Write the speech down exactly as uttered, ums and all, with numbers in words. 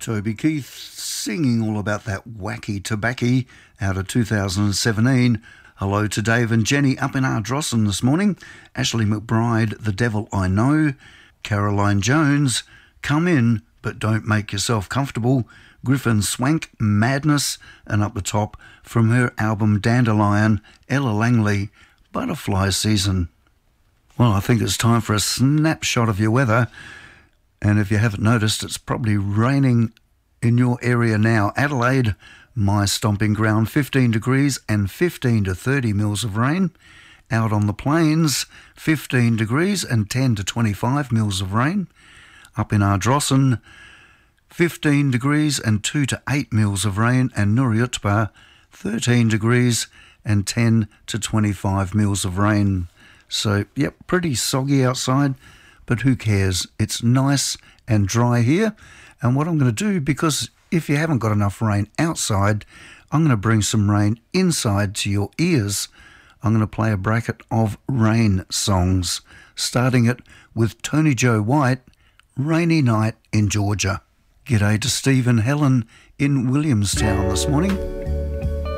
Toby Keith singing all about that wacky tobacco out of two thousand seventeen. Hello to Dave and Jenny up in Ardrossan this morning. Ashley McBride, The Devil I Know. Caroline Jones, Come In But Don't Make Yourself Comfortable. Griffin Swank, Madness. And up the top from her album Dandelion, Ella Langley, Butterfly Season. Well, I think it's time for a snapshot of your weather. And if you haven't noticed, it's probably raining in your area now. Adelaide, my stomping ground, fifteen degrees and fifteen to thirty mils of rain. Out on the plains, fifteen degrees and ten to twenty-five mils of rain. Up in Ardrossan, fifteen degrees and two to eight mils of rain. And Nurriutpa, thirteen degrees and ten to twenty-five mils of rain. So, yep, pretty soggy outside, but who cares? It's nice and dry here. And what I'm going to do, because if you haven't got enough rain outside, I'm going to bring some rain inside to your ears. I'm going to play a bracket of rain songs, starting it with Tony Joe White, Rainy Night in Georgia. G'day to Steve and Helen in Williamstown this morning.